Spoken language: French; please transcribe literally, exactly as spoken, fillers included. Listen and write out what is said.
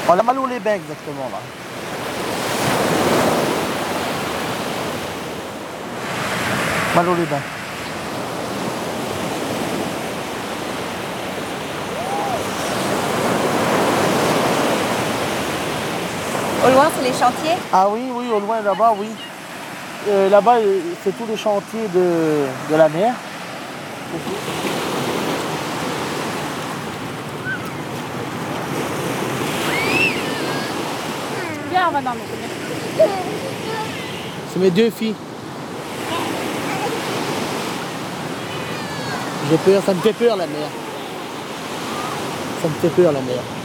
On a Malo-les-Bains exactement là. Malo-les-Bains. Au loin, c'est les chantiers? Ah oui, oui, au loin là-bas, oui. Euh, là-bas, c'est tous les chantiers de, de la mer. Viens, on va dans le... C'est mes deux filles. J'ai peur, ça me fait peur la mer. Ça me fait peur la mer.